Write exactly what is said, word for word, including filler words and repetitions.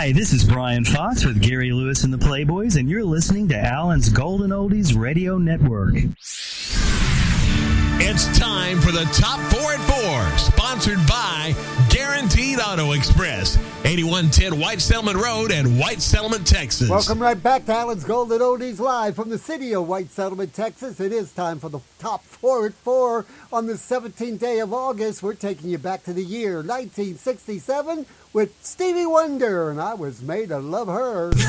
Hi, this is Brian Fox with Gary Lewis and the Playboys, and you're listening to Allen's Golden Oldies Radio Network. It's time for the Top four at four, sponsored by Guaranteed Auto Express, eighty-one ten White Settlement Road in White Settlement, Texas. Welcome right back to Allen's Golden Oldies live from the city of White Settlement, Texas. It is time for the Top four at four on the seventeenth day of August. We're taking you back to the year nineteen sixty-seven with Stevie Wonder, and I Was Made to Love Her.